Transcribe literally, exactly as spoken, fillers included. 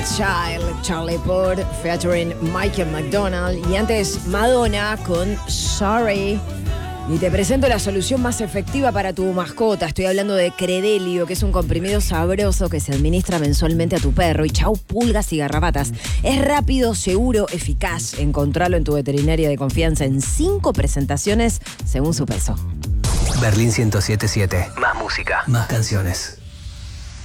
Child, Charlie Puth, featuring Michael McDonald. Y antes, Madonna con Sorry. Y te presento la solución más efectiva para tu mascota. Estoy hablando de Credelio, que es un comprimido sabroso que se administra mensualmente a tu perro. Y chau pulgas y garrapatas. Es rápido, seguro, eficaz. Encontralo en tu veterinaria de confianza en cinco presentaciones según su peso. Berlín ciento siete punto siete. Más música, más canciones.